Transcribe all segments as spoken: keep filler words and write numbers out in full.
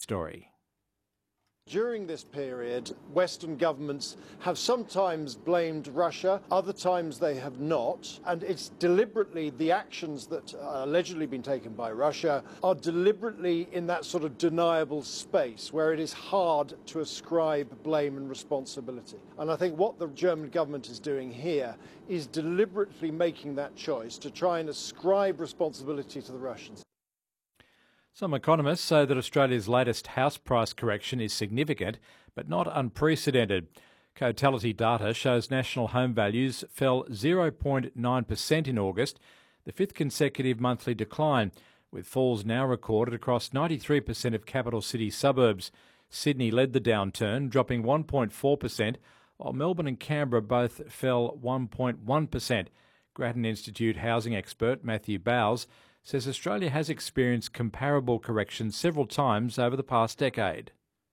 story. During this period, Western governments have sometimes blamed Russia, other times they have not, and it's deliberately the actions that are allegedly been taken by Russia are deliberately in that sort of deniable space where it is hard to ascribe blame and responsibility. And I think what the German government is doing here is deliberately making that choice to try and ascribe responsibility to the Russians. Some economists say that Australia's latest house price correction is significant, but not unprecedented. Cotality data shows national home values fell zero point nine percent in August, the fifth consecutive monthly decline, with falls now recorded across ninety-three percent of capital city suburbs. Sydney led the downturn, dropping one point four percent, while Melbourne and Canberra both fell one point one percent. Grattan Institute housing expert Matthew Bowles says Australia has experienced comparable corrections several times over the past decade.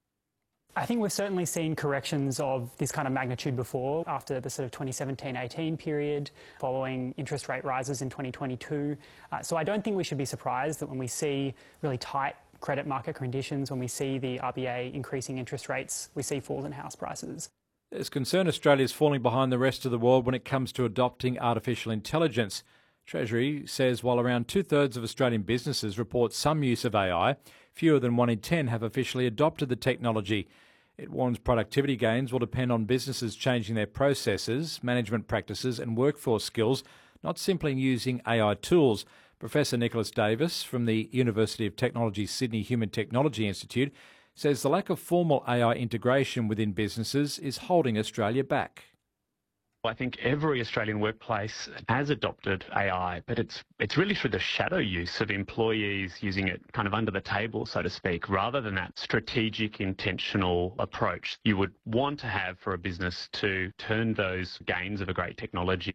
I think we've certainly seen corrections of this kind of magnitude before, after the sort of twenty seventeen eighteen period, following interest rate rises in twenty twenty-two. Uh, so I don't think we should be surprised that when we see really tight credit market conditions, when we see the R B A increasing interest rates, we see falls in house prices. There's concern Australia is falling behind the rest of the world when it comes to adopting artificial intelligence. Treasury says while around two-thirds of Australian businesses report some use of A I, fewer than one in ten have officially adopted the technology. It warns productivity gains will depend on businesses changing their processes, management practices and workforce skills, not simply using A I tools. Professor Nicholas Davis from the University of Technology Sydney Human Technology Institute says the lack of formal A I integration within businesses is holding Australia back. I think every Australian workplace has adopted A I, but it's it's really through the shadow use of employees using it kind of under the table, so to speak, rather than that strategic, intentional approach you would want to have for a business to turn those gains of a great technology.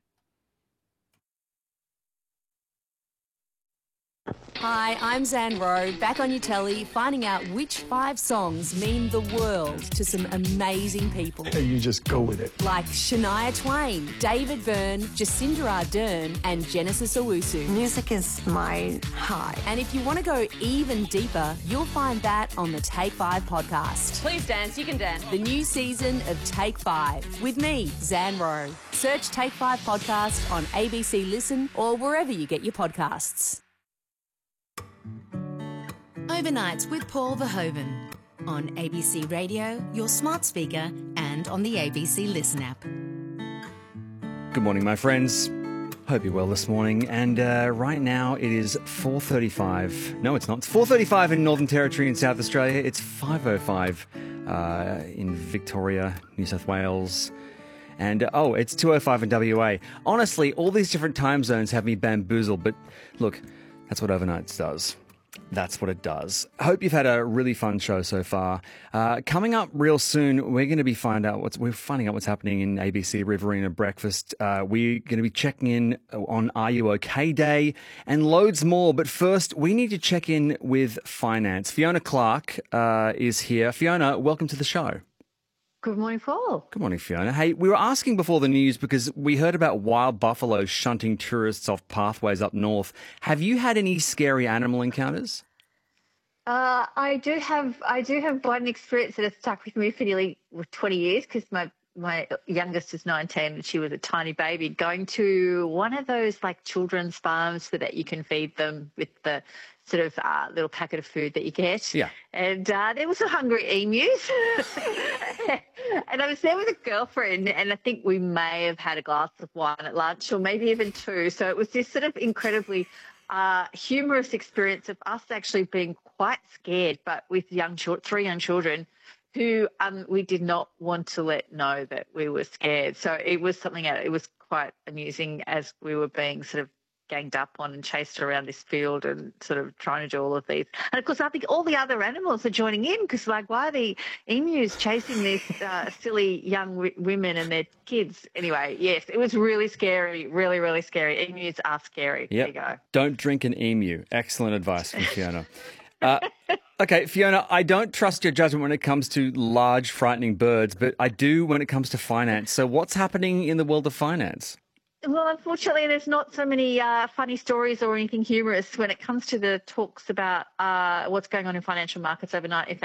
Hi, I'm Zan Rowe, back on your telly, finding out which five songs mean the world to some amazing people. You just go with it. Like Shania Twain, David Byrne, Jacinda Ardern and Genesis Owusu. Music is my high. And if you want to go even deeper, you'll find that on the Take Five podcast. Please dance, you can dance. The new season of Take Five with me, Zan Rowe. Search Take Five podcast on A B C Listen or wherever you get your podcasts. Overnights with Paul Verhoeven on A B C Radio, your smart speaker, and on the A B C Listen app. Good morning, my friends. Hope you're well this morning. And uh, right now it is four thirty-five. No, it's not. It's four thirty-five in Northern Territory in South Australia. It's five oh five uh, in Victoria, New South Wales. And, uh, oh, it's two oh five in W A. Honestly, all these different time zones have me bamboozled. But look, that's what Overnights does. That's what it does. I hope you've had a really fun show so far. Uh, coming up real soon, we're going to be find out what's we're finding out what's happening in A B C Riverina Breakfast. Uh, we're going to be checking in on Are You OK Day and loads more. But first, we need to check in with finance. Fiona Clark uh, is here. Fiona, welcome to the show. Good morning, Paul. Good morning, Fiona. Hey, we were asking before the news because we heard about wild buffalo shunting tourists off pathways up north. Have you had any scary animal encounters? Uh, I do have. I do have one experience that has stuck with me for nearly twenty years because my my youngest is nineteen and she was a tiny baby. Going to one of those like children's farms so that you can feed them with the sort of uh, little packet of food that you get. Yeah. And uh, there was a hungry emus. And I was there with a girlfriend and I think we may have had a glass of wine at lunch or maybe even two. So it was this sort of incredibly uh, humorous experience of us actually being quite scared, but with young children, three young children who um, we did not want to let know that we were scared. So it was something, it was quite amusing as we were being sort of ganged up on and chased around this field and sort of trying to do all of these. And, of course, I think all the other animals are joining in because, like, why are the emus chasing these uh, silly young w- women and their kids? Anyway, yes, it was really scary, really, really scary. Emus are scary. Yep. There you go. Don't drink an emu. Excellent advice from Fiona. Uh, okay, Fiona, I don't trust your judgment when it comes to large, frightening birds, but I do when it comes to finance. So what's happening in the world of finance? Well, unfortunately, there's not so many uh, funny stories or anything humorous when it comes to the talks about uh, what's going on in financial markets overnight. In fact,